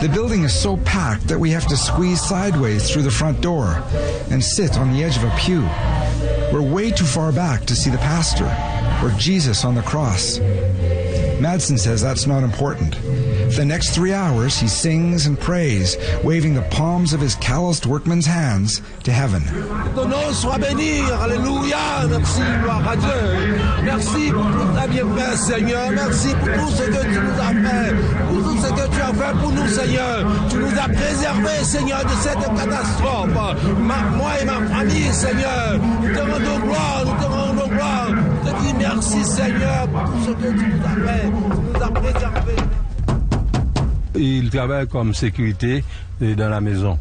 The building is so packed that we have to squeeze sideways through the front door and sit on the edge of a pew. We're way too far back to see the pastor or Jesus on the cross. Madsen says that's not important. For the next 3 hours, he sings and prays, waving the palms of his calloused workman's hands to heaven. Ton nom soit béni, alléluia, merci, gloire à Dieu. Merci pour tout ta bien fait, Seigneur. Merci pour tout ce que tu nous as fait, pour tout ce que tu as fait pour nous, Seigneur. Tu nous as préservés, Seigneur, de cette catastrophe. Moi et ma famille, Seigneur, nous te rendons gloire, nous te rendons gloire. Je te dis merci, Seigneur, pour tout ce que tu nous as fait, tu nous as préservés. Il travaille comme sécurité dans la maison.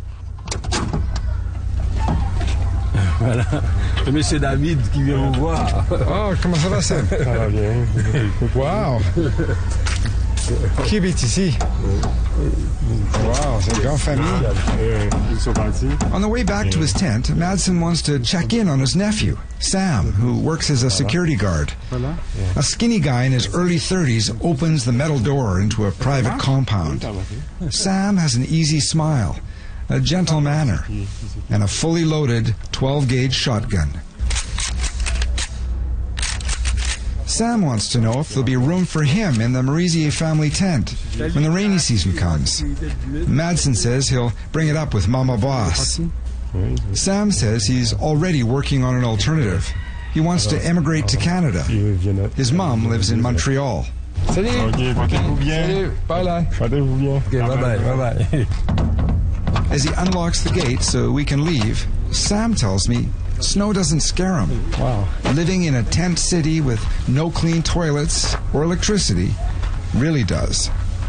Voilà, le monsieur David qui vient vous voir. Oh, comment ça va, Sam? Ça va bien. Wow! Qui habite ici? Wow, c'est une grande famille. Ils sont partis. On the way back to his tent, Madsen wants to check in on his nephew, Sam, who works as a security guard. A skinny guy in his early 30s opens the metal door into a private compound. Sam has an easy smile, a gentle manner, and a fully loaded 12-gauge shotgun. Sam wants to know if there'll be room for him in the Merisier family tent when the rainy season comes. Madsen says he'll bring it up with Mama Boss. Sam says he's already working on an alternative. He wants to emigrate to Canada. His mom lives in Montreal. Salut. Ok, portez-vous bien. Salut. Bye. Portez-vous bien. Okay, bye-bye. As he unlocks the gate so we can leave, Sam tells me snow doesn't scare him. Wow. Living in a tent city with no clean toilets or electricity really does.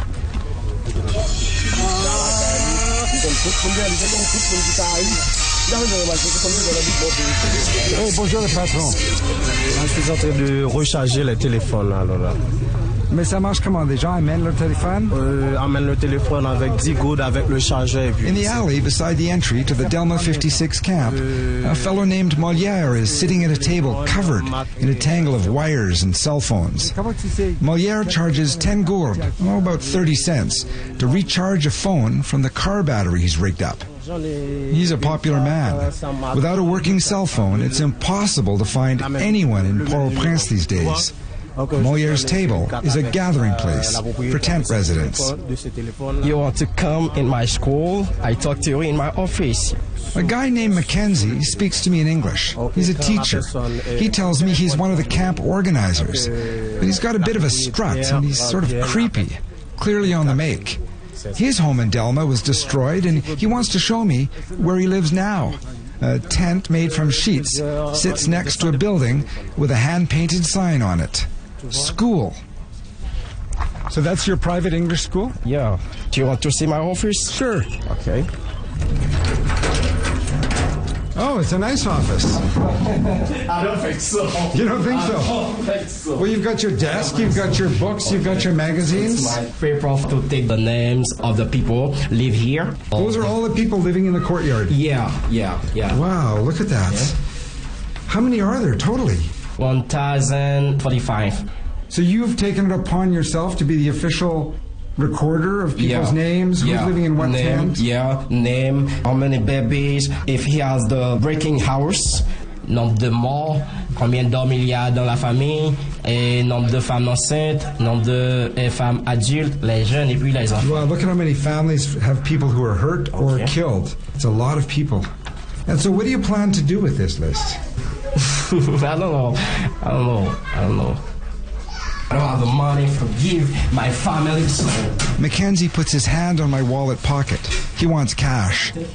Hey, bonjour le patron. Je suis en train de recharger le téléphone alors là. Mais ça marche comment? Les gens amènent leur téléphone? Amène le téléphone avec 10 gouttes avec le chargeur et puis... In the alley beside the entry to the Delma 56 camp, a fellow named Molière is sitting at a table covered in a tangle of wires and cell phones. Molière charges 10 gourdes, about 30 cents, to recharge a phone from the car battery he's rigged up. He's a popular man. Without a working cell phone, it's impossible to find anyone in Port-au-Prince these days. Molière's table is a gathering place for tent residents. You want to come in my school? I talk to you in my office. A guy named Mackenzie speaks to me in English. He's a teacher. He tells me he's one of the camp organizers. But he's got a bit of a strut and he's sort of creepy, clearly on the make. His home in Delma was destroyed and he wants to show me where he lives now. A tent made from sheets sits next to a building with a hand-painted sign on it. School. So that's your private English school? Yeah. Do you want to see my office? Sure. Okay. Oh, it's a nice office. I don't think so. You don't think so? I don't think so. Well, you've got your desk, you've got your books, you've got your magazines. It's my favorite to take the names of the people live here. Those are all the people living in the courtyard. Yeah. Wow, look at that. Yeah. How many are there totally? 1,045. So you've taken it upon yourself to be the official recorder of people's names, who's living in what tent? Yeah, name, how many babies, if he has the breaking house, nombre de morts, combien d'hommes il y a dans la famille, et nombre de femmes enceintes, nombre de femmes adultes, les jeunes et puis les enfants. Well, look at how many families have people who are hurt or killed. It's a lot of people. And so what do you plan to do with this list? I don't know. I don't have the money to give my family, so... Mackenzie puts his hand on my wallet pocket. He wants cash.